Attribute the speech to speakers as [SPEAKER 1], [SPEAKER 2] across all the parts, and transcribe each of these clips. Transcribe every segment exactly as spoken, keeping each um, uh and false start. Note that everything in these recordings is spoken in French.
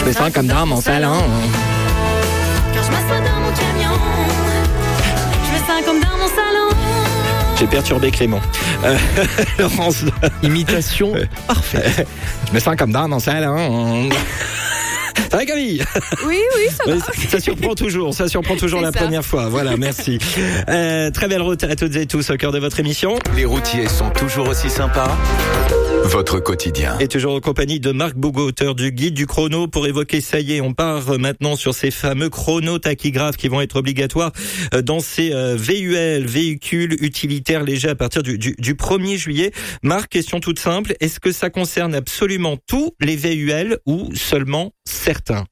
[SPEAKER 1] me sens comme dans mon salon.
[SPEAKER 2] Quand je m'assois dans mon camion, je me sens comme dans mon salon.
[SPEAKER 1] J'ai perturbé Clément. Euh, Laurence.
[SPEAKER 3] Imitation parfaite.
[SPEAKER 1] Je me sens comme dans mon salon. Ça va, Camille?
[SPEAKER 4] Oui, oui, ça va.
[SPEAKER 1] Ça surprend toujours, ça surprend toujours
[SPEAKER 4] C'est
[SPEAKER 1] la
[SPEAKER 4] ça.
[SPEAKER 1] première fois. Voilà, merci. Euh, très belle route à toutes et tous au cœur de votre émission.
[SPEAKER 5] Les routiers sont toujours aussi sympas. Votre quotidien.
[SPEAKER 1] Et toujours en compagnie de Marc Bougot, auteur du guide du chrono, pour évoquer, ça y est, on part maintenant sur ces fameux chronos tachygraphes qui vont être obligatoires dans ces V U L, véhicules utilitaires légers, à partir du, du, du premier juillet. Marc, question toute simple, est-ce que ça concerne absolument tous les V U L ou seulement certains?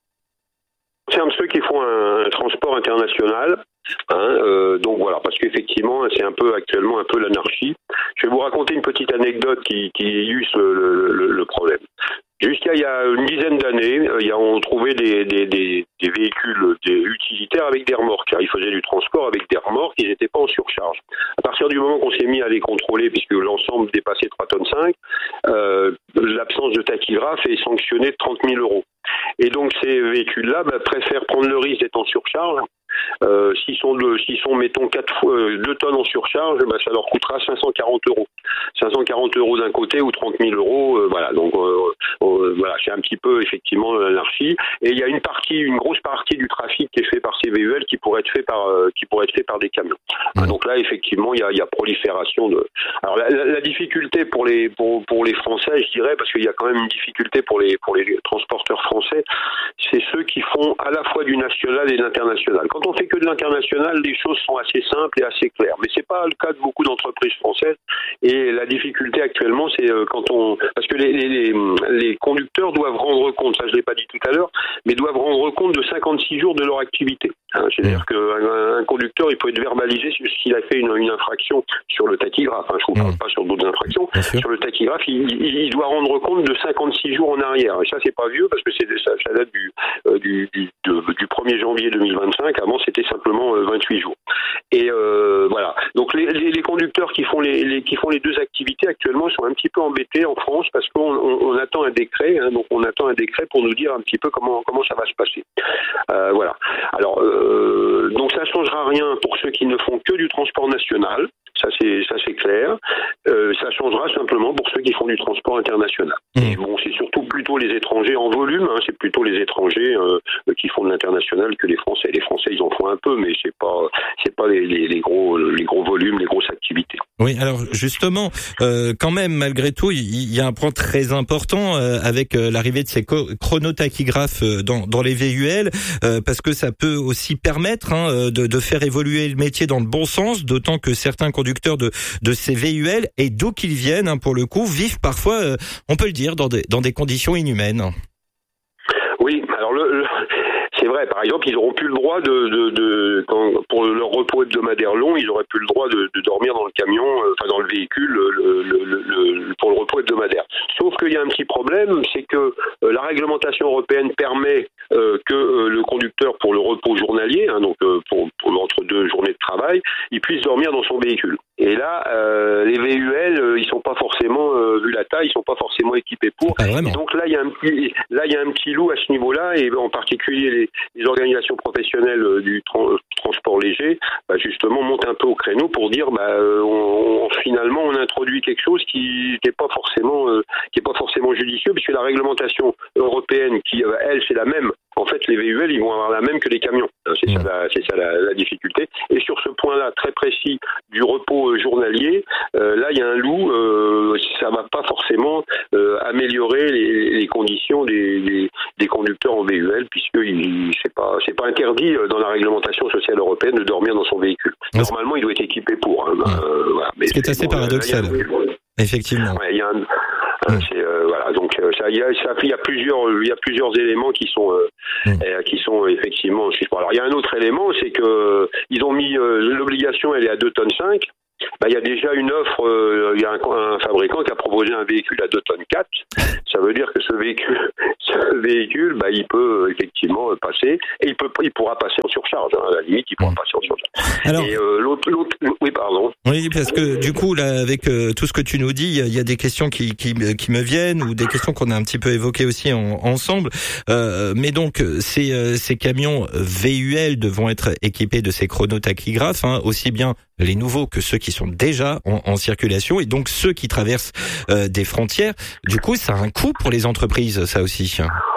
[SPEAKER 6] C'est ceux qui font un, un transport international. Hein, euh, donc voilà, parce qu'effectivement, c'est un peu actuellement un peu l'anarchie. Je vais vous raconter une petite anecdote qui, qui illustre le, le, le problème. Jusqu'à il y a une dizaine d'années, il y a, on trouvait des, des, des, des véhicules des utilitaires avec des remorques. Car ils faisaient du transport avec des remorques, ils n'étaient pas en surcharge. À partir du moment qu'on s'est mis à les contrôler, puisque l'ensemble dépassait trois tonnes cinq, euh, l'absence de tachygraphe est sanctionnée de trente mille euros. Et donc ces véhicules-là bah, préfèrent prendre le risque d'être en surcharge. Euh, s'ils sont, de, s'ils sont mettons quatre fois deux tonnes en surcharge, bah, ça leur coûtera cinq cent quarante euros. cinq cent quarante euros d'un côté ou trente mille euros, euh, voilà. Donc euh, euh, voilà, c'est un petit peu effectivement l'anarchie. Et il y a une partie, une grosse partie du trafic qui est fait par ces V U L qui pourrait être fait par, euh, qui pourrait être fait par des camions. Mmh. Donc là, effectivement, il y a, il y a prolifération de. Alors la, la, la difficulté pour les pour, pour les Français, je dirais, parce qu'il y a quand même une difficulté pour les pour les transporteurs français, c'est ceux qui font à la fois du national et de l'international. Quand on fait que de l'international, les choses sont assez simples et assez claires. Mais c'est pas le cas de beaucoup d'entreprises françaises. Et la difficulté actuellement, c'est quand on, parce que les, les, les conducteurs doivent rendre compte, ça je l'ai pas dit tout à l'heure, mais doivent rendre compte de cinquante-six jours de leur activité. Hein, c'est-à-dire qu'un un conducteur, il peut être verbalisé s'il a fait une, une infraction sur le tachygraphe. Hein, je ne parle mmh. pas sur d'autres infractions. Sur le tachygraphe, il, il, il doit rendre compte de cinquante-six jours en arrière. Et ça, c'est pas vieux parce que c'est, ça, ça date du, euh, du, du, de, du premier janvier deux mille vingt-cinq. Avant, c'était simplement euh, vingt-huit jours. Et euh, voilà. Donc les, les, les conducteurs qui font les, les qui font les deux activités actuellement sont un petit peu embêtés en France parce qu'on on, on attend un décret. Hein, donc on attend un décret pour nous dire un petit peu comment comment ça va se passer. Euh, voilà. Alors euh, donc ça changera rien pour ceux qui ne font que du transport national. Ça c'est ça c'est clair. Euh, ça changera simplement pour ceux qui font du transport international. Mmh. Et bon, c'est surtout plutôt les étrangers en volume. Hein, c'est plutôt les étrangers euh, qui font de l'international que les Français. Les Français, ils en font un peu, mais c'est pas c'est pas les, les, les gros les gros volumes, les grosses activités.
[SPEAKER 1] Oui, alors justement, euh, quand même, malgré tout, il y a un point très important euh, avec euh, l'arrivée de ces co- chronotachygraphes euh, dans, dans les V U L, euh, parce que ça peut aussi permettre hein, de, de faire évoluer le métier dans le bon sens, d'autant que certains conducteurs de, de ces V U L, et d'où qu'ils viennent, hein, pour le coup, vivent parfois, euh, on peut le dire, dans des, dans des conditions inhumaines.
[SPEAKER 6] Oui, alors le... le... C'est vrai, par exemple, ils n'auront plus le droit de, de, de quand, pour leur repos hebdomadaire long, ils n'auraient plus le droit de, de dormir dans le camion, euh, enfin dans le véhicule, le, le, le, le, pour le repos hebdomadaire. Sauf qu'il y a un petit problème, c'est que euh, la réglementation européenne permet euh, que euh, le conducteur, pour le repos journalier, hein, donc euh, pour, pour entre deux journées de travail, il puisse dormir dans son véhicule. Et là, euh, les V U L, euh, ils sont pas forcément, euh, vu la taille, ils sont pas forcément équipés pour.
[SPEAKER 1] Ah,
[SPEAKER 6] et donc là, il y a un petit, là, il y a un petit loup à ce niveau-là, et en particulier les, les organisations professionnelles euh, du tra- transport léger, bah, justement, montent un peu au créneau pour dire, bah, euh, on, on, finalement, on introduit quelque chose qui n'est pas forcément, euh, qui est pas forcément judicieux, puisque la réglementation européenne, qui, euh, elle, c'est la même. En fait, les V U L, ils vont avoir la même que les camions. C'est ça, la, c'est ça la, la difficulté. Et sur ce point-là, très précis, du repos journalier, euh, là, il y a un loup. Euh, ça va pas forcément euh, améliorer les, les conditions des, des, des conducteurs en V U L, puisque il, c'est pas, c'est pas interdit dans la réglementation sociale européenne de dormir dans son véhicule. Normalement, il doit être équipé pour. Hein, mmh. euh, voilà. Mais
[SPEAKER 1] Ce qui est assez bon, paradoxal. Là, a, Effectivement.
[SPEAKER 6] Ouais, il y a un, Mmh. C'est, euh, voilà, donc ça, il y a, ça, il y a plusieurs, il y a plusieurs éléments qui sont, euh, mmh. euh, qui sont effectivement. Alors il y a un autre élément, c'est que ils ont mis euh, l'obligation, elle est à deux tonnes cinq. Bah, il y a déjà une offre, euh, il y a un, un fabricant qui a proposé un véhicule à deux tonnes quatre. Ça veut dire que ce véhicule, ce véhicule, bah, il peut euh, effectivement passer, et il peut, il pourra passer en surcharge. Hein, à la limite, il pourra mmh. passer en surcharge.
[SPEAKER 1] Alors,
[SPEAKER 6] et euh, l'autre, l'autre, oui, pardon.
[SPEAKER 1] Oui, parce que du coup, là, avec euh, tout ce que tu nous dis, il y, y a des questions qui, qui, qui me viennent, ou des questions qu'on a un petit peu évoquées aussi en, ensemble. Euh, mais donc, ces, euh, ces camions V U L devront être équipés de ces chronotachygraphes, hein, aussi bien les nouveaux que ceux qui sont déjà en, en circulation, et donc ceux qui traversent euh, des frontières. Du coup, ça a un coût pour les entreprises, ça aussi.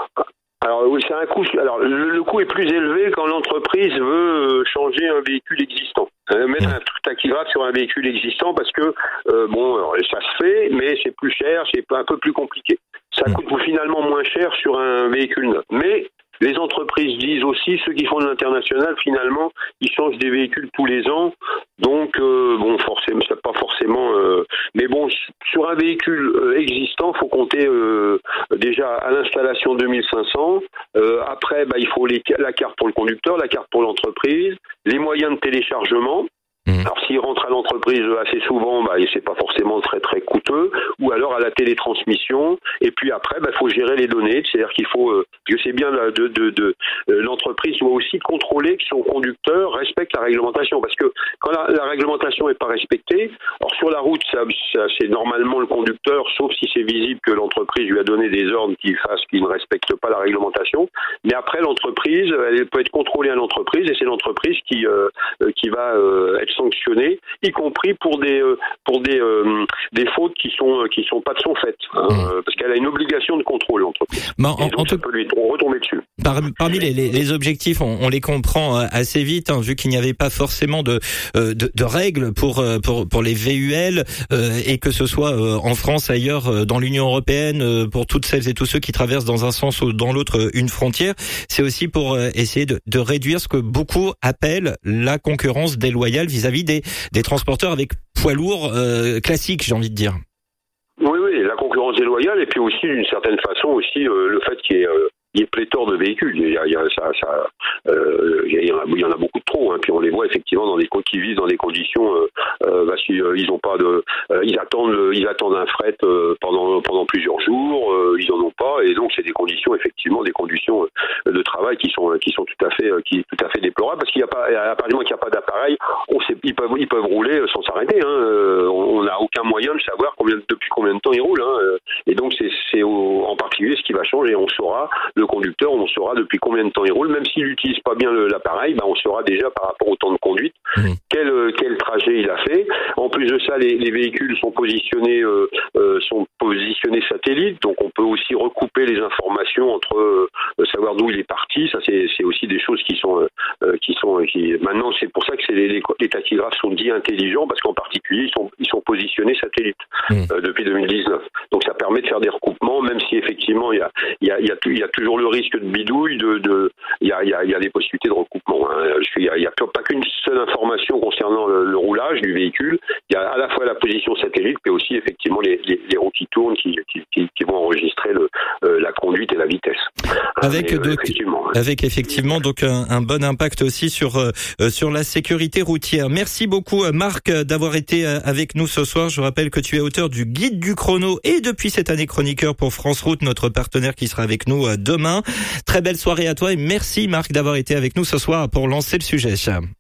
[SPEAKER 6] Alors oui, c'est un coût. Alors le, le coût est plus élevé quand l'entreprise veut changer un véhicule existant. Euh, mettre un tachygraphe sur un véhicule existant parce que euh, bon, alors, ça se fait, mais c'est plus cher, c'est un peu plus compliqué. Ça coûte finalement moins cher sur un véhicule neuf. Mais les entreprises disent aussi, ceux qui font de l'international, finalement, ils changent des véhicules tous les ans. Donc, euh, bon, forcément, c'est pas forcément... Euh, mais bon, sur un véhicule euh, existant, il faut compter euh, déjà à l'installation deux mille cinq cents. Euh, après, bah, il faut les, la carte pour le conducteur, la carte pour l'entreprise, les moyens de téléchargement. Alors s'il rentre à l'entreprise assez souvent, bah, c'est pas forcément très très coûteux, ou alors à la télétransmission. Et puis après, bah, faut gérer les données, c'est-à-dire qu'il faut, euh, que c'est bien de, de, de, de euh, l'entreprise doit aussi contrôler que son conducteur respecte la réglementation, parce que quand la, la réglementation est pas respectée, alors sur la route, ça, ça, c'est normalement le conducteur, sauf si c'est visible que l'entreprise lui a donné des ordres qu'il fasse, qu'il ne respecte pas la réglementation. Mais après, l'entreprise, elle peut être contrôlée à l'entreprise, et c'est l'entreprise qui euh, qui va euh, être sanctionnée, y compris pour des euh, pour des euh, des fautes qui sont qui sont pas de son fait, hein, mmh. parce qu'elle a une obligation de contrôle, l'entreprise.
[SPEAKER 1] Bah, en,
[SPEAKER 6] et donc
[SPEAKER 1] en
[SPEAKER 6] ça
[SPEAKER 1] tout...
[SPEAKER 6] peut lui retomber dessus.
[SPEAKER 1] Par, parmi les, les, les objectifs, on, on les comprend assez vite, hein, vu qu'il n'y avait pas forcément de, euh, de de règles pour pour pour les V U L, euh, et que ce soit euh, en France, ailleurs, euh, dans l'Union européenne, euh, pour toutes celles et tous ceux qui traversent dans un sens ou dans l'autre euh, une frontière. C'est aussi pour euh, essayer de, de réduire ce que beaucoup appellent la concurrence déloyale vis-à-vis des des transporteurs avec poids lourds euh, classiques, j'ai envie de dire.
[SPEAKER 6] Oui, oui, la concurrence déloyale, et puis aussi d'une certaine façon aussi euh, le fait qu'il y ait euh, il y a pléthore de véhicules. Il y a, il y a ça, ça, euh, il y en a, il y en a beaucoup de trop. Hein. Puis on les voit effectivement dans des qui vivent dans des conditions, euh, euh, bah, si, euh, ils ont pas de, euh, ils attendent, le, ils attendent un fret euh, pendant pendant plusieurs jours. Euh, ils en ont pas, et donc c'est des conditions effectivement, des conditions euh, de travail qui sont qui sont tout à fait, euh, qui tout à fait déplorables, parce qu'il y a pas, à partir du moment qu'il n'y a pas d'appareil, on sait, ils peuvent ils peuvent rouler sans s'arrêter. Hein. Euh, on n'a aucun moyen de savoir combien depuis combien de temps ils roulent. Hein. Et donc c'est c'est au, en particulier ce qui va changer. On saura le conducteur, on saura depuis combien de temps il roule, même s'il n'utilise pas bien le, l'appareil, bah on saura déjà par rapport au temps de conduite mmh. quel, quel trajet il a fait. En plus de ça, les, les véhicules sont positionnés euh, euh, sont positionnés satellites, donc on peut aussi recouper les informations entre euh, savoir d'où il est parti. Ça c'est, c'est aussi des choses qui sont euh, qui sont qui maintenant c'est pour ça que c'est les, les, les tachygraphes sont dits intelligents, parce qu'en particulier ils sont ils sont positionnés satellites mmh. euh, depuis deux mille dix-neuf. Donc ça permet de faire des recoupements, même si effectivement il y a il y a il y a, il y a toujours le risque de bidouille, de, de, il y a, il y a, il y a des possibilités de recoupement. Hein. Il y a, il y a pas qu'une seule information concernant le, le roulage du véhicule. Il y a à la fois la position satellite, mais aussi effectivement les, les, les roues qui tournent, qui, qui, qui, qui vont enregistrer le, euh, la conduite et la vitesse.
[SPEAKER 1] Avec,
[SPEAKER 6] mais,
[SPEAKER 1] donc,
[SPEAKER 6] euh, effectivement,
[SPEAKER 1] avec effectivement donc un, un bon impact aussi sur euh, sur la sécurité routière. Merci beaucoup Marc d'avoir été avec nous ce soir. Je rappelle que tu es auteur du Guide du chrono et depuis cette année chroniqueur pour France Route, notre partenaire qui sera avec nous demain. Très belle soirée à toi et merci Marc d'avoir été avec nous ce soir pour lancer le sujet.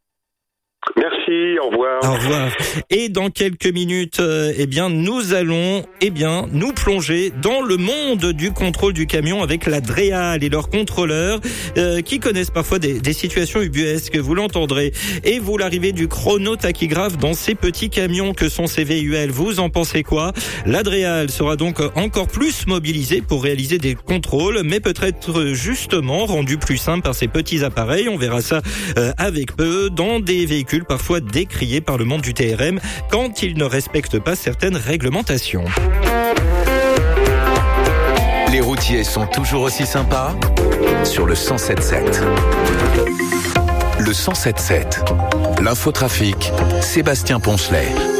[SPEAKER 6] Merci, au revoir.
[SPEAKER 1] Au revoir. Et dans quelques minutes, euh, eh bien, nous allons, eh bien, nous plonger dans le monde du contrôle du camion avec la Dreal et leurs contrôleurs, euh, qui connaissent parfois des, des situations ubuesques, vous l'entendrez. Et vous, l'arrivée du chronotachygraphe dans ces petits camions que sont ces V U L, vous en pensez quoi? La Dreal sera donc encore plus mobilisée pour réaliser des contrôles, mais peut-être justement rendue plus simple par ces petits appareils. On verra ça euh, avec eux dans des véhicules parfois décriés par le monde du T R M quand ils ne respectent pas certaines réglementations.
[SPEAKER 5] Les routiers sont toujours aussi sympas sur le cent sept sept. Le cent sept sept. L'infotrafic, Sébastien Poncelet.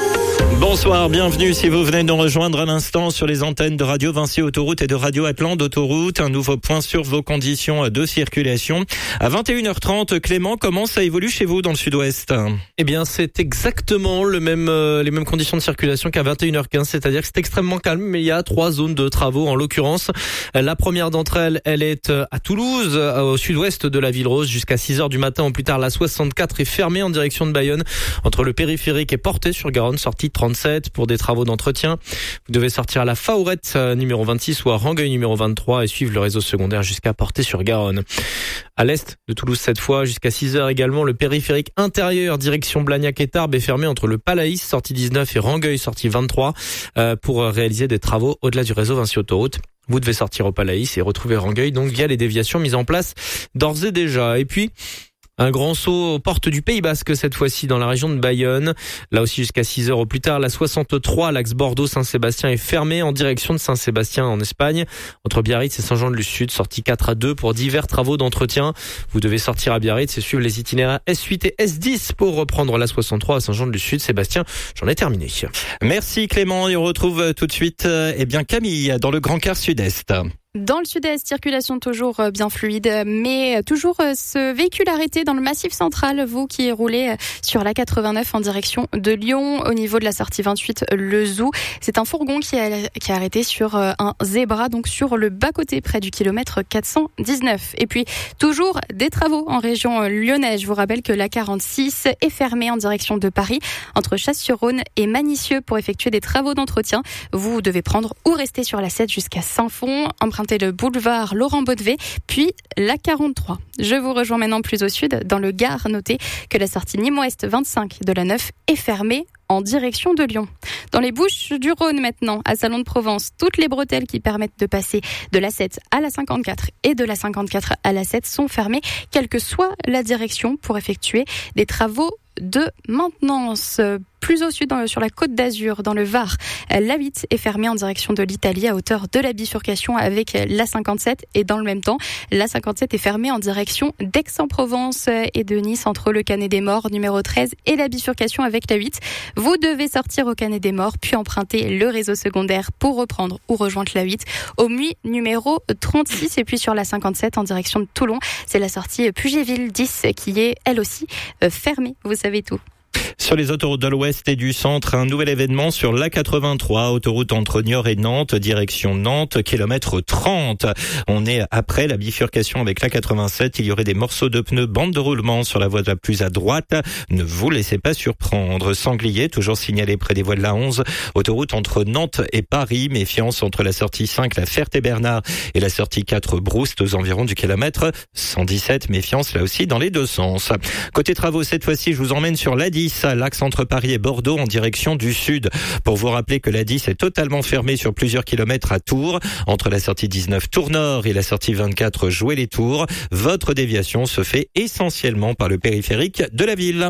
[SPEAKER 1] Bonsoir, bienvenue si vous venez de nous rejoindre à l'instant sur les antennes de Radio Vinci Autoroute et de Radio Atlante Autoroute. Un nouveau point sur vos conditions de circulation. À vingt et une heures trente, Clément, comment ça évolue chez vous dans le sud-ouest ?
[SPEAKER 3] Eh bien, c'est exactement le même, euh, les mêmes conditions de circulation qu'à vingt et une heures quinze, c'est-à-dire que c'est extrêmement calme, mais il y a trois zones de travaux en l'occurrence. La première d'entre elles, elle est à Toulouse, au sud-ouest de la Ville Rose, jusqu'à six heures du matin. Au plus tard, la soixante-quatre est fermée en direction de Bayonne, entre le périphérique et Portet-sur-Garonne, sortie trente-sept pour des travaux d'entretien. Vous devez sortir à la Faourette numéro vingt-six ou à Rangueil numéro vingt-trois et suivre le réseau secondaire jusqu'à Portet-sur-Garonne. À l'est de Toulouse cette fois, jusqu'à six heures également, le périphérique intérieur direction Blagnac et Tarbes est fermé entre le Palaïs, sortie dix-neuf, et Rangueil, sortie vingt-trois, euh, pour réaliser des travaux au-delà du réseau Vinci Autoroute. Vous devez sortir au Palaïs et retrouver Rangueil, donc via les déviations mises en place d'ores et déjà. Et puis, un grand saut aux portes du Pays Basque cette fois-ci dans la région de Bayonne. Là aussi jusqu'à six heures au plus tard, la soixante-trois, l'axe Bordeaux-Saint-Sébastien est fermé en direction de Saint-Sébastien en Espagne. Entre Biarritz et Saint-Jean-de-Luz-Sud, sortie quatre à deux pour divers travaux d'entretien. Vous devez sortir à Biarritz et suivre les itinéraires S huit et S dix pour reprendre la soixante-trois à Saint-Jean-de-Luz-Sud. Sébastien, j'en ai terminé.
[SPEAKER 1] Merci Clément et on retrouve tout de suite eh bien Camille dans le Grand Quart Sud-Est.
[SPEAKER 4] Dans le sud-est, circulation toujours bien fluide, mais toujours ce véhicule arrêté dans le Massif central, vous qui roulez sur la quatre-vingt-neuf en direction de Lyon, au niveau de la sortie vingt-huit, le Zoo. C'est un fourgon qui est, qui est arrêté sur un zébra, donc sur le bas-côté, près du kilomètre quatre cent dix-neuf. Et puis, toujours des travaux en région lyonnaise. Je vous rappelle que la quarante-six est fermée en direction de Paris, entre Chasse-sur-Rhône et Manicieux, pour effectuer des travaux d'entretien. Vous devez prendre ou rester sur la sept jusqu'à Saint-Fond, emprunter le boulevard Laurent-Baudevet, puis la quarante-trois. Je vous rejoins maintenant plus au sud, dans le Gard. Notez que la sortie Nîmes-Ouest vingt-cinq de la neuf est fermée en direction de Lyon. Dans les Bouches-du-Rhône maintenant, à Salon de Provence, toutes les bretelles qui permettent de passer de la sept à la cinquante-quatre et de la cinquante-quatre à la sept sont fermées, quelle que soit la direction, pour effectuer des travaux de maintenance. Plus au sud, sur la Côte d'Azur, dans le Var, la huit est fermée en direction de l'Italie à hauteur de la bifurcation avec la cinquante-sept, et dans le même temps, la cinquante-sept est fermée en direction d'Aix-en-Provence et de Nice, entre le Canet des Morts numéro treize et la bifurcation avec la huit. Vous devez sortir au Canet des Morts puis emprunter le réseau secondaire pour reprendre ou rejoindre la huit au M U I numéro trente-six. Et puis sur la cinquante-sept en direction de Toulon, c'est la sortie Puget-Ville dix qui est elle aussi fermée. Vous savez tout.
[SPEAKER 1] Sur les autoroutes de l'Ouest et du Centre, un nouvel événement sur l'A quatre-vingt-trois, autoroute entre Niort et Nantes, direction Nantes, kilomètre trente. On est après la bifurcation avec l'A quatre-vingt-sept. Il y aurait des morceaux de pneus, bande de roulement sur la voie la plus à droite. Ne vous laissez pas surprendre. Sanglier, toujours signalé près des voies de la onze. Autoroute entre Nantes et Paris. Méfiance entre la sortie cinq, la Ferté-Bernard, et la sortie quatre, Brouste, aux environs du kilomètre cent dix-sept. Méfiance là aussi dans les deux sens. Côté travaux, cette fois-ci, je vous emmène sur l'A dix, l'axe entre Paris et Bordeaux en direction du sud. Pour vous rappeler que l'A dix est totalement fermée sur plusieurs kilomètres à Tours, entre la sortie dix-neuf Tours Nord et la sortie vingt-quatre Joué-les-Tours. Votre déviation se fait essentiellement par le périphérique de la ville.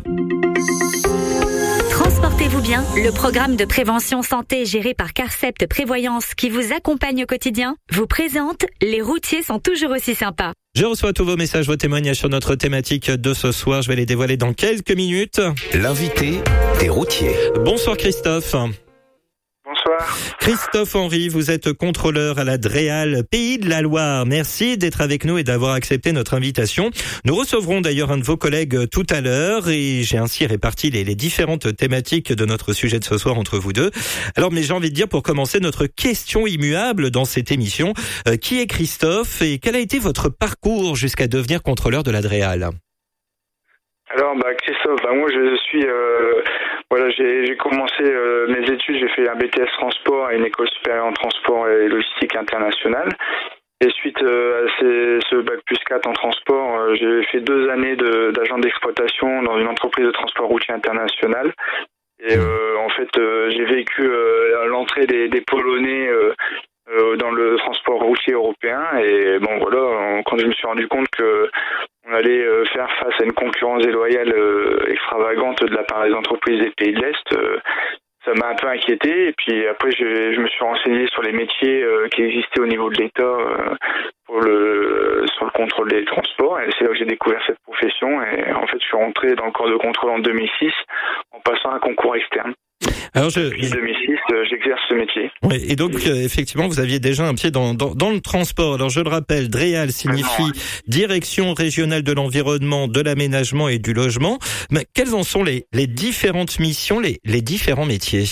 [SPEAKER 7] Transportez-vous bien, le programme de prévention santé géré par Carcept Prévoyance qui vous accompagne au quotidien vous présente « Les routiers sont toujours aussi sympas ».
[SPEAKER 1] Je reçois tous vos messages, vos témoignages sur notre thématique de ce soir. Je vais les dévoiler dans quelques minutes.
[SPEAKER 5] L'invité des routiers.
[SPEAKER 1] Bonsoir Christophe.
[SPEAKER 8] Bonsoir.
[SPEAKER 1] Christophe Henry, vous êtes contrôleur à la Dréal, Pays de la Loire. Merci d'être avec nous et d'avoir accepté notre invitation. Nous recevrons d'ailleurs un de vos collègues tout à l'heure et j'ai ainsi réparti les, les différentes thématiques de notre sujet de ce soir entre vous deux. Alors, mais j'ai envie de dire, pour commencer, notre question immuable dans cette émission, euh, qui est Christophe et quel a été votre parcours jusqu'à devenir contrôleur de la Dréal ?
[SPEAKER 8] Alors, bah, Christophe, bah, moi je suis... Euh... Voilà, j'ai, j'ai commencé euh, mes études, j'ai fait un B T S transport et une école supérieure en transport et logistique internationale. Et suite euh, à ces, ce bac plus quatre en transport, euh, j'ai fait deux années de, d'agent d'exploitation dans une entreprise de transport routier international. Et euh, en fait, euh, j'ai vécu euh, l'entrée des, des Polonais euh, euh, dans le transport routier européen. Et bon, voilà, on, quand je me suis rendu compte que on allait euh, faire face à une concurrence déloyale euh, extravagante de la part des entreprises des pays de l'Est, euh, ça m'a un peu inquiété. Et puis après, je, je me suis renseigné sur les métiers euh, qui existaient au niveau de l'État euh, pour le sur le contrôle des transports. Et c'est là que j'ai découvert cette profession. Et en fait, je suis rentré dans le corps de contrôle en deux mille six en passant un concours externe.
[SPEAKER 1] Alors je,
[SPEAKER 8] Depuis deux mille six, euh, j'exerce ce métier.
[SPEAKER 1] Ouais, et donc euh, effectivement, vous aviez déjà un pied dans, dans, dans le transport. Alors je le rappelle, DREAL signifie Direction régionale de l'environnement, de l'aménagement et du logement. Mais quelles en sont les, les différentes missions, les, les différents métiers?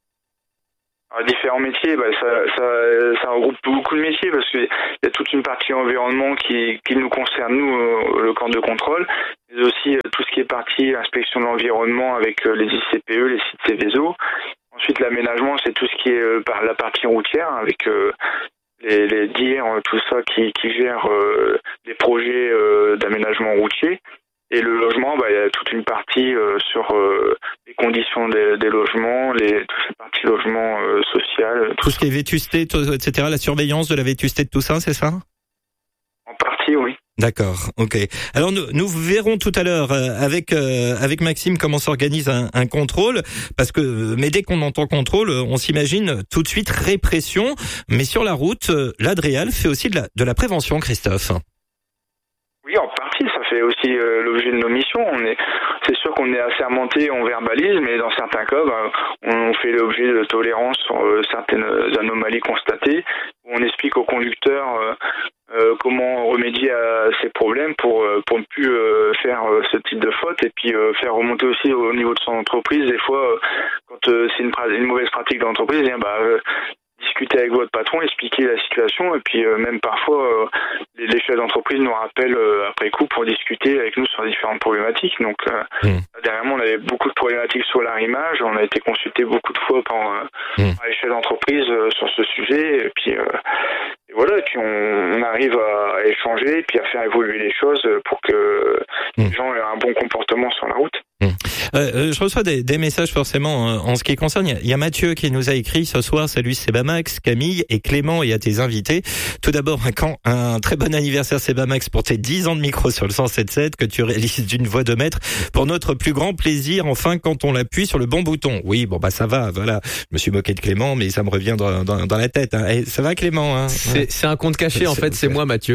[SPEAKER 8] Alors, différents métiers, bah, ça, ça, ça regroupe beaucoup de métiers parce qu'il y a toute une partie environnement qui, qui nous concerne, nous, euh, le corps de contrôle, mais aussi euh, tout ce qui est partie inspection de l'environnement avec euh, les I C P E, les sites Céveso. Ensuite, l'aménagement, c'est tout ce qui est euh, par la partie routière avec euh, les, les D I R, tout ça qui, qui gère euh, des projets euh, d'aménagement routier. Et le logement, bah, il y a toute une partie euh, sur euh, les conditions des, des logements, les, toute cette partie logement euh, social.
[SPEAKER 1] Tout, tout ce qui est vétusté, et cetera, la surveillance de la vétusté de tout ça, c'est ça?
[SPEAKER 8] En partie, oui.
[SPEAKER 1] D'accord, ok. Alors nous, nous verrons tout à l'heure euh, avec euh, avec Maxime comment s'organise un, un contrôle, parce que mais dès qu'on entend contrôle, on s'imagine tout de suite répression. Mais sur la route, euh, la DREAL fait aussi de la de la prévention, Christophe.
[SPEAKER 8] Oui, en partie, ça fait aussi euh, l'objet de nos missions. On est, c'est sûr qu'on est assermenté, on verbalise, mais dans certains cas, bah, on fait l'objet de tolérance sur euh, certaines anomalies constatées. On explique aux conducteurs euh, euh, comment remédier à ces problèmes pour euh, pour ne plus euh, faire euh, ce type de faute, et puis euh, faire remonter aussi au niveau de son entreprise. Des fois, euh, quand euh, c'est une, une mauvaise pratique de l'entreprise, eh bah euh, discuter avec votre patron, expliquer la situation, et puis euh, même parfois euh, les, les chefs d'entreprise nous rappellent euh, après coup pour discuter avec nous sur différentes problématiques. Donc euh, mmh. derrière moi, on avait beaucoup de problématiques sur l'arrimage, on a été consulté beaucoup de fois par, euh, mmh. par les chefs d'entreprise euh, sur ce sujet, et puis euh, et voilà, et puis on, on arrive à échanger et puis à faire évoluer les choses pour que mmh. les gens aient un bon comportement sur la route.
[SPEAKER 1] Mmh. Euh, je reçois des, des messages forcément euh, en ce qui concerne. Il y, a, il y a Mathieu qui nous a écrit ce soir. Salut Sebamax, Camille et Clément et à tes invités. Tout d'abord, un, quand, un très bon anniversaire Sebamax pour tes dix ans de micro sur le cent sept sept que tu réalises d'une voix de maître pour notre plus grand plaisir. Enfin, quand on l'appuie sur le bon bouton. Oui, bon bah ça va. Voilà, je me suis moqué de Clément, mais ça me revient dans, dans, dans la tête. Hein. Et ça va Clément hein
[SPEAKER 3] c'est, c'est un compte caché en fait. C'est moi Mathieu.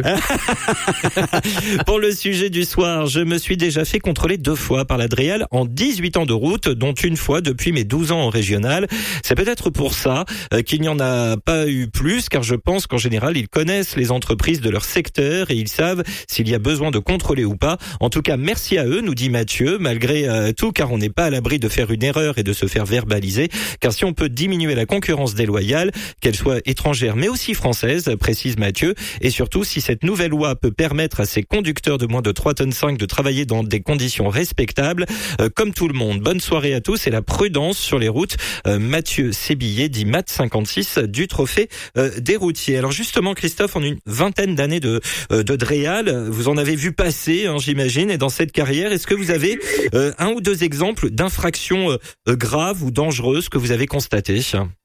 [SPEAKER 3] Pour le sujet du soir, je me suis déjà fait contrôler deux fois par la DREAL en dix-huit ans de route, dont une fois depuis mes douze ans en régional. C'est peut-être pour ça euh, qu'il n'y en a pas eu plus, car je pense qu'en général, ils connaissent les entreprises de leur secteur et ils savent s'il y a besoin de contrôler ou pas. En tout cas, merci à eux, nous dit Mathieu, malgré euh, tout, car on n'est pas à l'abri de faire une erreur et de se faire verbaliser, car si on peut diminuer la concurrence déloyale, qu'elle soit étrangère mais aussi française, précise Mathieu, et surtout si cette nouvelle loi peut permettre à ces conducteurs de moins de trois tonnes cinq de travailler dans des conditions respectables, euh, comme tout le monde. Bonne soirée à tous et la prudence sur les routes. Euh, Mathieu Sébillet dit Mat cinquante-six du trophée euh, des routiers. Alors justement, Christophe, en une vingtaine d'années de euh, de DREAL, vous en avez vu passer, hein, j'imagine, et dans cette carrière, est-ce que vous avez euh, un ou deux exemples d'infractions euh, graves ou dangereuses que vous avez constatées?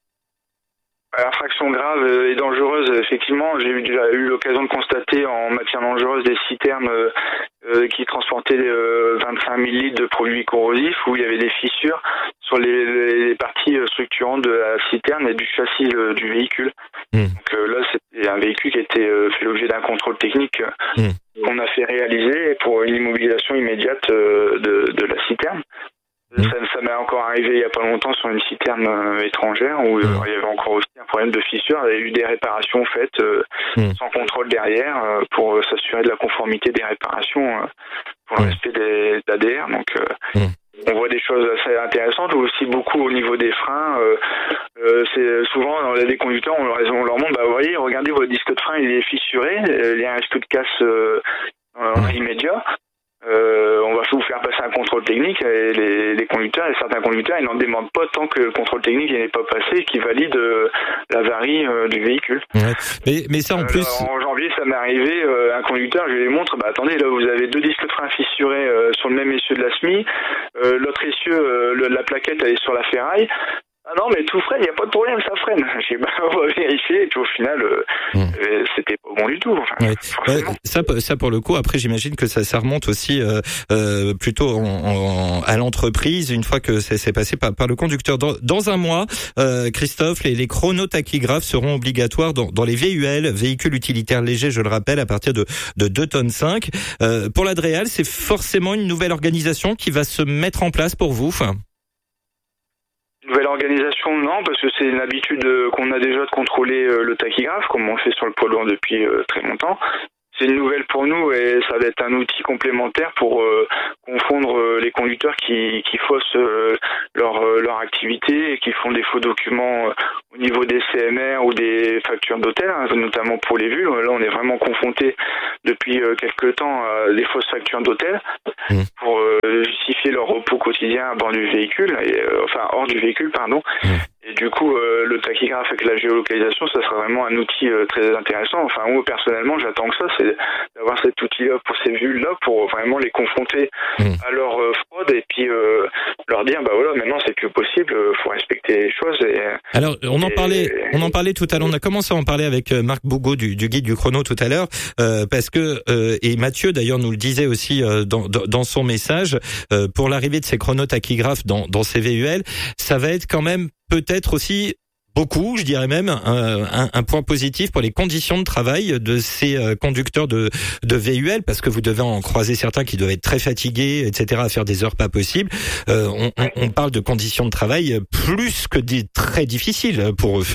[SPEAKER 8] Infraction grave et dangereuse, effectivement, j'ai déjà eu l'occasion de constater en matière dangereuse des citernes euh, qui transportaient euh, vingt-cinq mille litres de produits corrosifs où il y avait des fissures sur les, les parties structurantes de la citerne et du châssis euh, du véhicule. Mmh. Donc euh, là, c'était un véhicule qui était euh, fait l'objet d'un contrôle technique mmh. qu'on a fait réaliser pour une immobilisation immédiate euh, de, de la citerne. Mmh. Ça, ça m'est encore arrivé il n'y a pas longtemps sur une citerne euh, étrangère où euh, mmh. il y avait encore aussi un problème de fissure. Il y a eu des réparations faites euh, mmh. sans contrôle derrière euh, pour euh, s'assurer de la conformité des réparations euh, pour le mmh. respect des, d'A D R. Donc euh, mmh. on voit des choses assez intéressantes, aussi beaucoup au niveau des freins. Euh, euh, c'est souvent dans les conducteurs, on leur, on leur montre, bah, vous voyez, regardez votre disque de frein, il est fissuré, il y a un risque de casse euh, en immédiat. Euh, on va vous faire passer un contrôle technique et les, les conducteurs et certains conducteurs ils n'en demandent pas tant que le contrôle technique n'est pas passé et qu'ils valident euh, l'avarie euh, du véhicule.
[SPEAKER 1] Ouais. Mais, mais ça en
[SPEAKER 8] euh,
[SPEAKER 1] plus.
[SPEAKER 8] Là, en janvier ça m'est arrivé, euh, un conducteur je lui montre, bah attendez là vous avez deux disques de frein fissurés euh, sur le même essieu de la S M I, euh, l'autre essieu euh, le, la plaquette elle est sur la ferraille. Ah non, mais tout freine, il n'y a pas de problème, ça freine. J'ai bah, on va vérifier, et puis au final, euh, mmh. c'était pas bon du tout. Enfin,
[SPEAKER 1] ouais. Ouais, ça, ça, pour le coup, après, j'imagine que ça, ça remonte aussi euh, euh, plutôt en, en, à l'entreprise, une fois que c'est, c'est passé par, par le conducteur. Dans, dans un mois, euh, Christophe, les, les chronotachygraphes seront obligatoires dans, dans les V U L, véhicules utilitaires légers, je le rappelle, à partir de, de deux tonnes cinq. Euh, pour la DREAL, c'est forcément une nouvelle organisation qui va se mettre en place pour vous. Enfin,
[SPEAKER 8] Nouvelle organisation, non, parce que c'est une habitude qu'on a déjà de contrôler le tachygraphe, comme on le fait sur le poids lourd depuis très longtemps. C'est une nouvelle pour nous et ça va être un outil complémentaire pour euh, confondre euh, les conducteurs qui, qui faussent euh, leur, euh, leur activité et qui font des faux documents euh, au niveau des C M R ou des factures d'hôtel, hein, notamment pour les vues. Là, on est vraiment confronté depuis euh, quelques temps à des fausses factures d'hôtel mmh. pour euh, justifier leur repos quotidien à bord du véhicule, et, euh, enfin hors du véhicule, pardon. Mmh. Et du coup, euh, le tachygraphe avec la géolocalisation, ça sera vraiment un outil euh, très intéressant. Enfin, moi, personnellement, j'attends que ça, c'est d'avoir cet outil-là pour ces vues-là, pour vraiment les confronter mmh. à leur euh, fraude et puis euh, leur dire, bah voilà, maintenant c'est plus possible, euh, faut respecter les choses. Et,
[SPEAKER 1] Alors, on en
[SPEAKER 8] et,
[SPEAKER 1] parlait,
[SPEAKER 8] et,
[SPEAKER 1] on en parlait tout à l'heure. On a commencé à en parler avec Marc Bougot du, du guide du chrono tout à l'heure, euh, parce que euh, et Mathieu d'ailleurs nous le disait aussi euh, dans, dans son message, euh, pour l'arrivée de ces chronotachygraphes dans, dans ces V U L, ça va être quand même peut-être aussi beaucoup, je dirais même, un, un, un point positif pour les conditions de travail de ces euh, conducteurs de, de V U L, parce que vous devez en croiser certains qui doivent être très fatigués, et cetera, à faire des heures pas possibles. Euh, on, on, on parle de conditions de travail plus que des très difficiles pour eux.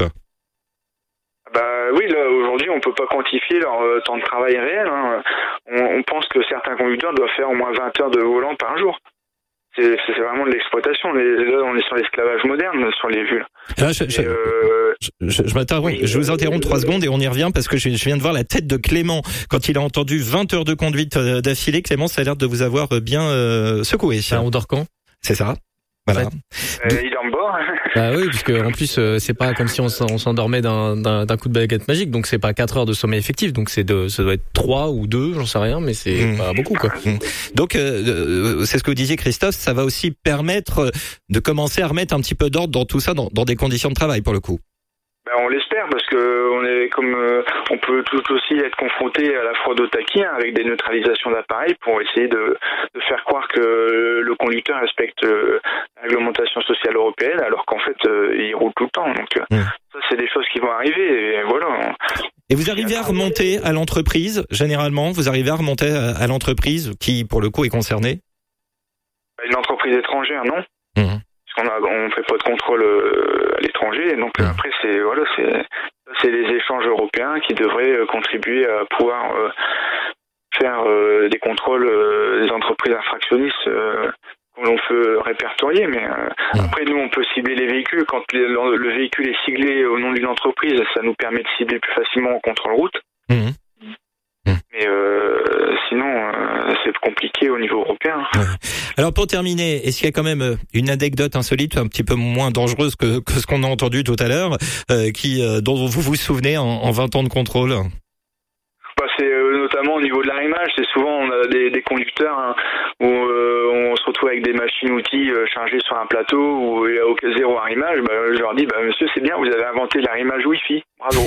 [SPEAKER 8] Bah oui, là aujourd'hui on peut pas quantifier leur euh, temps de travail réel. Hein. On, on pense que certains conducteurs doivent faire au moins vingt heures de volant par jour. C'est, c'est vraiment de l'exploitation. Là, on est sur l'esclavage moderne, sur les vues.
[SPEAKER 1] Là, je, je, euh... je, je, je m'interromps. Oui, je vous interromps trois secondes et on y revient parce que je, je viens de voir la tête de Clément quand il a entendu vingt heures de conduite d'affilée. Clément, ça a l'air de vous avoir bien euh, secoué.
[SPEAKER 3] Ah, on dort quand ?
[SPEAKER 1] C'est ça. Voilà.
[SPEAKER 8] Euh, il est en bord.
[SPEAKER 3] Bah oui, parce que en plus euh, c'est pas comme si on s'endormait d'un, d'un, d'un coup de baguette magique, donc c'est pas quatre heures de sommeil effectif, donc c'est de, ça doit être trois ou deux, j'en sais rien, mais c'est mmh. pas beaucoup quoi.
[SPEAKER 1] Mmh. Donc euh, c'est ce que vous disiez Christophe, ça va aussi permettre de commencer à remettre un petit peu d'ordre dans tout ça, dans, dans des conditions de travail pour le coup.
[SPEAKER 8] Ben, on l'espère parce que on est comme euh, on peut tout aussi être confronté à la fraude au taquis, hein, avec des neutralisations d'appareils pour essayer de, de faire croire que le conducteur respecte euh, la réglementation sociale européenne alors qu'en fait euh, il roule tout le temps. Donc euh, mmh. ça c'est des choses qui vont arriver et voilà.
[SPEAKER 1] Et vous arrivez à remonter à l'entreprise généralement, vous arrivez à remonter à, à l'entreprise qui pour le coup est concernée.
[SPEAKER 8] Une entreprise étrangère non.
[SPEAKER 1] Mmh.
[SPEAKER 8] On a, on fait pas de contrôle à l'étranger, donc mmh. après c'est voilà c'est c'est les échanges européens qui devraient contribuer à pouvoir euh, faire euh, des contrôles euh, des entreprises infractionnistes euh, qu'on peut répertorier, mais euh, mmh. après nous on peut cibler les véhicules quand le, le véhicule est siglé au nom d'une entreprise, ça nous permet de cibler plus facilement en contrôle route. Mmh. Mais euh, sinon, euh, c'est compliqué au niveau européen.
[SPEAKER 1] Ouais. Alors pour terminer, est-ce qu'il y a quand même une anecdote insolite, un petit peu moins dangereuse que, que ce qu'on a entendu tout à l'heure, euh, qui euh, dont vous vous souvenez en, en vingt ans de contrôle ?
[SPEAKER 8] Bah, c'est euh, notamment au niveau de l'arrimage. C'est souvent on a des, des conducteurs hein, où euh, on se retrouve avec des machines-outils euh, chargées sur un plateau où il y a aucun zéro arrimage. Bah, je leur dis, bah, monsieur, c'est bien, vous avez inventé l'arrimage Wi-Fi. Bravo.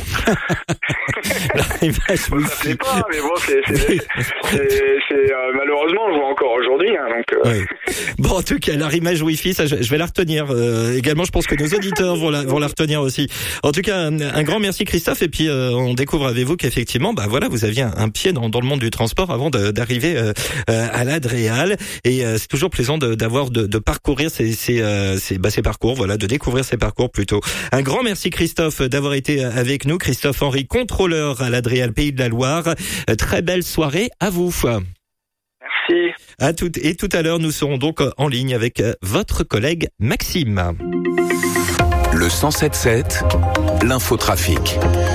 [SPEAKER 1] L'arrimage
[SPEAKER 8] bon, ça plaît pas, mais bon, c'est, c'est, c'est, c'est, c'est euh, malheureusement, on le voit encore aujourd'hui. Hein, donc, euh...
[SPEAKER 1] oui. Bon, en tout cas, l'arrimage Wi-Fi, ça, je, je vais la retenir. Euh, également, je pense que nos auditeurs vont la, vont la retenir aussi. En tout cas, un, un grand merci Christophe. Et puis, euh, on découvre avec vous qu'effectivement, bah voilà, vous aviez un, un pied dans, dans le monde du transport avant de, d'arriver euh, à l'Adréal. Et euh, c'est toujours plaisant de, d'avoir de, de parcourir ces, ces, euh, ces, bah, ces parcours, voilà, de découvrir ces parcours plutôt. Un grand merci Christophe d'avoir été avec nous. Christophe Henry, contrôleur à l'Adréal Pays de la Loire. Euh, très belle soirée à vous.
[SPEAKER 8] Merci.
[SPEAKER 1] À tout, et tout à l'heure, nous serons donc en ligne avec votre collègue Maxime.
[SPEAKER 5] Le cent sept sept, l'infotrafic.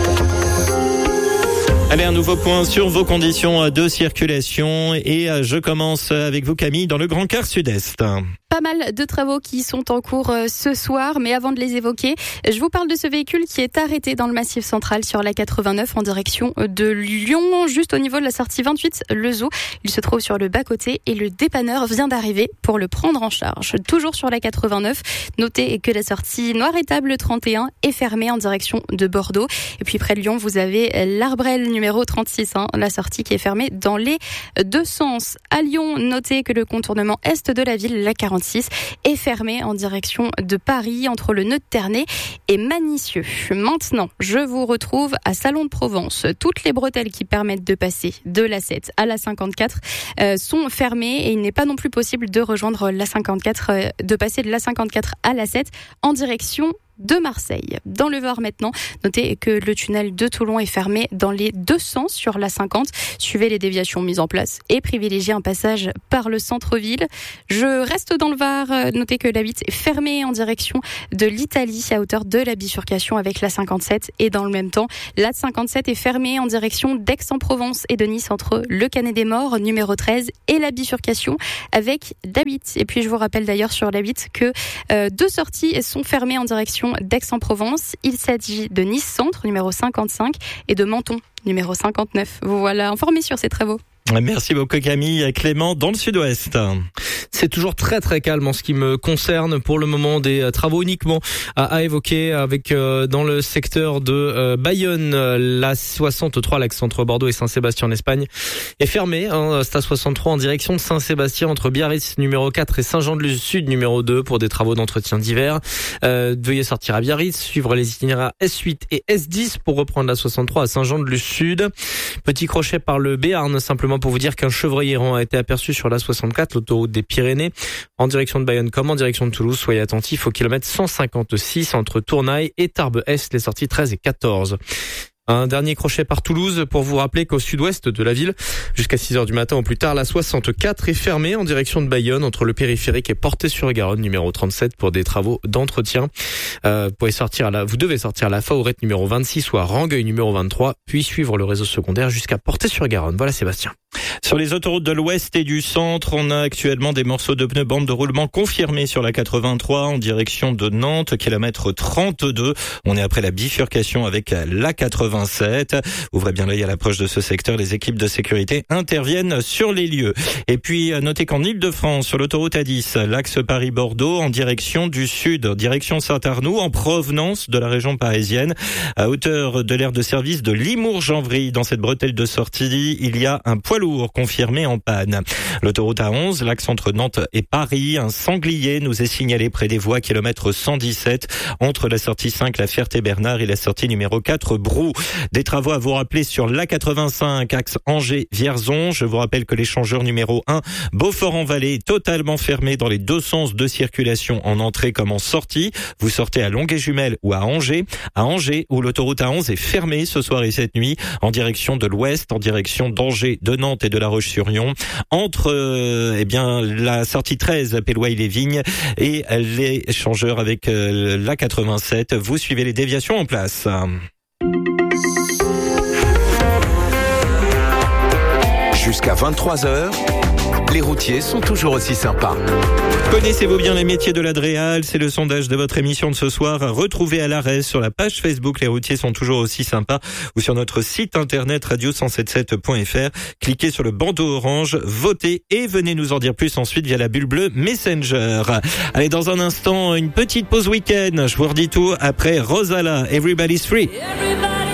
[SPEAKER 1] Allez, un nouveau point sur vos conditions de circulation et je commence avec vous Camille dans le Grand Quart Sud-Est.
[SPEAKER 4] Pas mal de travaux qui sont en cours ce soir, mais avant de les évoquer, je vous parle de ce véhicule qui est arrêté dans le Massif central sur la quatre-vingt-neuf en direction de Lyon, juste au niveau de la sortie vingt-huit, le Zoo. Il se trouve sur le bas-côté et le dépanneur vient d'arriver pour le prendre en charge. Toujours sur la quatre-vingt-neuf, notez que la sortie Noir-Étable trente et un est fermée en direction de Bordeaux. Et puis près de Lyon, vous avez l'Arbrel numéro trente-six, hein, la sortie qui est fermée dans les deux sens. À Lyon, notez que le contournement est de la ville, la quarante quarante-six est fermée en direction de Paris entre le nœud de Ternay et Manicieux. Maintenant, je vous retrouve à Salon de Provence. Toutes les bretelles qui permettent de passer de l'A sept à l'A cinquante-quatre euh, sont fermées et il n'est pas non plus possible de rejoindre l'A cinquante-quatre, euh, de passer de l'A cinquante-quatre à l'A sept en direction de Marseille. Dans le Var maintenant, notez que le tunnel de Toulon est fermé dans les deux sens sur l'A cinquante. Suivez les déviations mises en place et privilégiez un passage par le centre-ville. Je reste dans le Var. Notez que l'A huit est fermée en direction de l'Italie à hauteur de la bifurcation avec l'A cinquante-sept et dans le même temps, l'A cinquante-sept est fermée en direction d'Aix-en-Provence et de Nice entre le Canet des Morts numéro treize et la bifurcation avec l'A huit. Et puis je vous rappelle d'ailleurs sur l'A huit que euh, deux sorties sont fermées en direction d'Aix-en-Provence. Il s'agit de Nice Centre, numéro cinquante-cinq, et de Menton, numéro cinquante-neuf. Vous voilà informés sur ces travaux.
[SPEAKER 1] Merci beaucoup Camille. Clément, dans le sud-ouest.
[SPEAKER 3] C'est toujours très très calme en ce qui me concerne pour le moment, des travaux uniquement à, à évoquer avec euh, dans le secteur de euh, Bayonne, la soixante-trois, l'axe entre Bordeaux et Saint-Sébastien en Espagne est fermé, hein, c'est à soixante-trois en direction de Saint-Sébastien entre Biarritz numéro quatre et Saint-Jean-de-Luz-Sud numéro deux pour des travaux d'entretien divers. Euh, veuillez sortir à Biarritz, suivre les itinéraires S huit et S dix pour reprendre la soixante-trois à Saint-Jean-de-Luz-Sud. Petit crochet par le Béarn simplement pour vous dire qu'un chevreuil errant a été aperçu sur la soixante-quatre, l'autoroute des Pyrénées, en direction de Bayonne comme en direction de Toulouse. Soyez attentifs au kilomètre cent cinquante-six entre Tournaille et Tarbes-Est, les sorties treize et quatorze. Un dernier crochet par Toulouse pour vous rappeler qu'au sud-ouest de la ville, jusqu'à six heures du matin au plus tard, la soixante-quatre est fermée en direction de Bayonne entre le périphérique et Portet-sur-Garonne numéro trente-sept pour des travaux d'entretien. Euh, vous pouvez sortir à la, vous devez sortir à la Faurette numéro vingt-six ou à Rangueil numéro vingt-trois, puis suivre le réseau secondaire jusqu'à Portet-sur-Garonne. Voilà Sébastien.
[SPEAKER 1] Sur les autoroutes de l'ouest et du centre, on a actuellement des morceaux de pneus bande de roulement confirmés sur la quatre-vingt-trois en direction de Nantes, kilomètre trente-deux. On est après la bifurcation avec la quatre-vingt-sept. Ouvrez bien l'œil à l'approche de ce secteur. Les équipes de sécurité interviennent sur les lieux. Et puis, notez qu'en Ile-de-France, sur l'autoroute A dix, l'axe Paris-Bordeaux, en direction du sud, direction Saint-Arnoux, en provenance de la région parisienne, à hauteur de l'aire de service de Limours-Janvry. Dans cette bretelle de sortie, il y a un poids lourd confirmé en panne. L'autoroute A onze, l'axe entre Nantes et Paris, un sanglier nous est signalé près des voies kilomètre cent dix-sept entre la sortie cinq, la Ferté-Bernard et la sortie numéro quatre, Brou. Des travaux à vous rappeler sur l'A quatre-vingt-cinq, axe Angers-Vierzon. Je vous rappelle que l'échangeur numéro un, Beaufort-en-Vallée, est totalement fermé dans les deux sens de circulation en entrée comme en sortie. Vous sortez à Longuet-Jumelles ou à Angers. À Angers, où l'autoroute A onze est fermée ce soir et cette nuit, en direction de l'ouest, en direction d'Angers, de Nantes et de La Roche-sur-Yon, entre euh, eh bien la sortie treize, Péloy-les-Vignes, et l'échangeur avec euh, l'A quatre-vingt-sept. Vous suivez les déviations en place.
[SPEAKER 5] Jusqu'à vingt-trois heures, les routiers sont toujours aussi sympas.
[SPEAKER 1] Connaissez-vous bien les métiers de l'Adréal? C'est le sondage de votre émission de ce soir. Retrouvez à l'arrêt sur la page Facebook Les routiers sont toujours aussi sympas ou sur notre site internet radio cent soixante-dix-sept point f r. Cliquez sur le bandeau orange, votez et venez nous en dire plus ensuite via la bulle bleue Messenger. Allez, dans un instant, une petite pause week-end. Je vous redis tout après Rosala, Everybody's Free. Everybody.